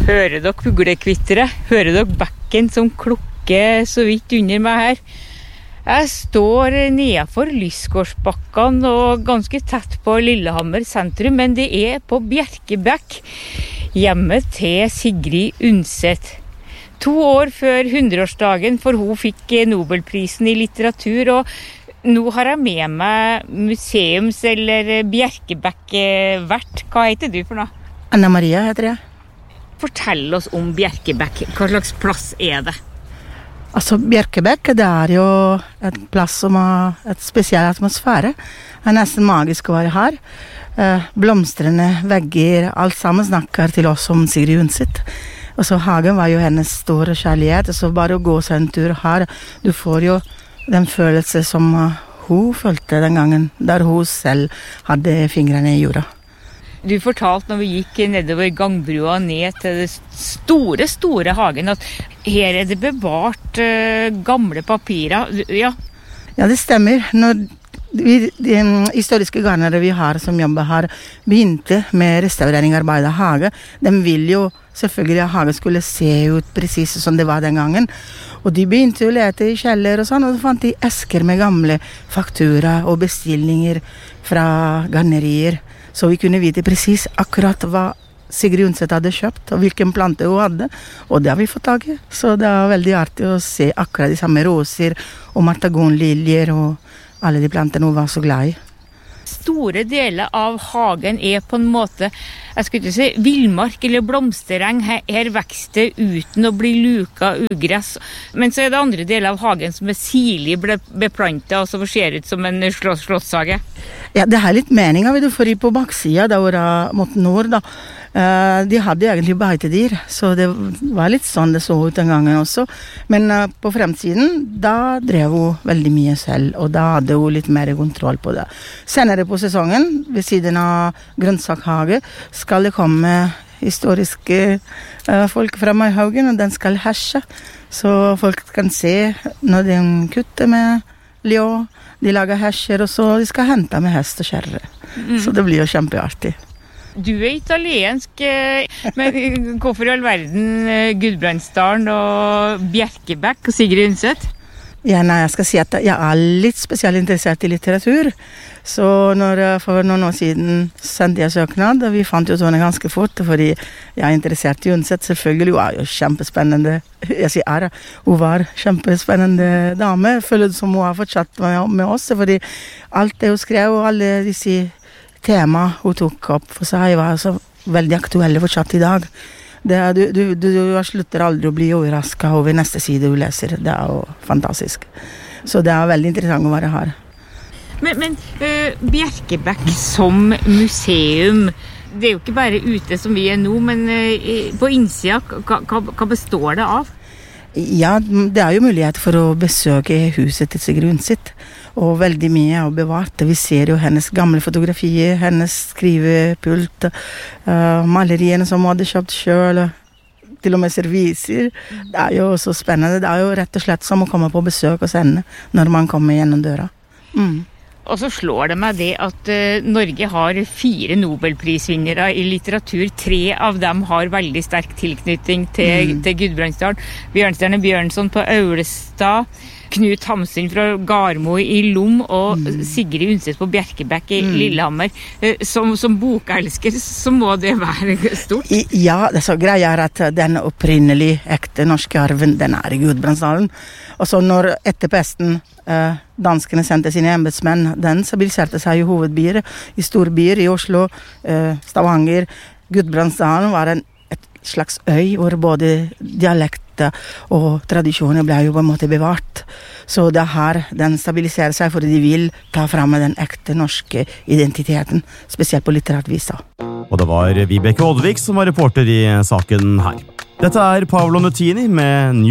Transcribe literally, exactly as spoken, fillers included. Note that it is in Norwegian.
Hører dere fuglekvittere? Hører dere bekken som klukker så vidt under meg her? Jeg står nedenfor Lysgårdsbakken og ganske tett på Lillehammer sentrum, men det er på Bjerkebekk, hjemme til Sigrid Undset. To år før hundreårsdagen, for hun fikk Nobelprisen i litteratur, og nå har jeg med meg museums- eller Bjerkebekk-vert. Hva heter du for noe? Anna Maria heter jeg. Fortell oss om Bjerkebekk. Hva slags plass er det? Altså, Bjerkebekk, det er jo et plass som har et spesiell atmosfære. Det er nesten magisk å være her. Eh, blomstrende vegger, alt sammen snakker til oss om Sigrid Undset. Og så hagen var jo hennes store kjærlighet, så bare å gå seg en tur her, du får jo den følelse som hun følte den gangen, der hun selv hadde fingrene i jorda. Du fortalte når vi gikk nedover gangbrua ned til det store, store hagen, at her er det bevart uh, gamle papirer. Ja. Ja, det stemmer. Når vi, de historiske garnere vi har som jobber her, begynte med restaureringsarbeidet av hage, de vil jo selvfølgelig at hagen skulle se ut precis som det var den gangen. Og de begynte å lete i kjeller og sånn, og så fant de esker med gamle fakturer og bestillinger fra garnerier. Så vi kunne vite precis akkurat hva Sigrid Undset hadde kjøpt, og hvilken plante hun hadde, og det har vi fått tag i. Så det er veldig artig å se akkurat de samme roser og martagonliljer og alle de plantene hun var så glad i. Store deler av hagen er på en måte, jeg skulle ikke si, villmark eller blomstereng. Her, her vokser det uten å bli luka ugress. Men så er det andre deler av hagen som er sirlig beplantet, og som ser ut som en slåss, slottshage. Ja, det er litt meningen, vil du, for på baksida, da var det mot nord, da. Uh, de hadde egentlig beitedyr, så det var litt sånn det så ut den gangen også. Men uh, på fremtiden, da drev hun veldig mye selv, og da hadde hun litt mer kontroll på det. Senere på sesongen, ved siden av grønnsakshage, skal det komme historiske uh, folk fra Maihaugen, og den skal herse. Så folk kan se når de kutter med ljå, de lager herser, og så de skal hente med hest og kjerre. Mm. Så det blir jo kjempeartig. Du er italiensk, men hvorfor i all verden Gudbrandsdalen og Bjerkebekk og Sigrid Undset? Ja, nei, jeg skal si at jeg er litt spesielt interessert i litteratur. Så når, for noen år siden sendte jeg søknad, og vi fant jo sånne ganske fort, fordi jeg er interessert i Undset. Selvfølgelig, hun er jo kjempespennende. Jeg sier er, hun var kjempespennende dame. Jeg føler det som hun har fortsatt med, med oss, fordi alt det hun skrev, og alle disse tema hun tok opp for seg var så veldig aktuelle fortsatt i dag. Det er, du, du, du, du slutter aldri å bli overrasket over neste side du leser. Det er jo fantastisk. Så det er veldig interessant å være her. Men, men uh, Bjerkebekk som museum, det er jo ikke bare ute som vi er nå, men uh, på innsida, hva, hva, hva består det av? Ja, det er jo mulighet for å besøke huset til Sigrid Undset. Og veldig mye er bevart. Vi ser jo hennes gamle fotografier, hennes skrivepult, uh, maleriene som hun hadde kjøpt selv, til og med serviser. Det er jo så spennende. Det er jo rett og slett som å komme på besøk hos henne når man kommer gjennom døra. Mm. Og så slår det meg det at uh, Norge har fire Nobelprisvinnere i litteratur. Tre av dem har veldig sterk tilknytning til, mm. til Gudbrandsdalen. Bjørnstjerne Bjørnson på Aulestad, Knut Hamsun fra Garmo i Lom og mm. Sigrid Undset på Bjerkebekk i mm. Lillehammer. Som, som bokelsker så må det være stort. I, ja, det er så greia er at den opprinnelig ekte norske arven, den er i Gudbrandsdalen. Og så når etter pesten eh, danskene sendte sine embetsmenn, den stabiliserte seg i hovedbyer, i storbyer, i Oslo, eh, Stavanger. Gudbrandsdalen var en et slags øy hvor både dialekter og tradisjoner ble jo på en måte bevart. Så det er her den stabiliserer seg, fordi de vil ta frem den ekte norske identiteten, spesielt på litterært vis. Og det var Vibeke Oddvik som var reporter i saken her. Dette er Paolo Nutini med New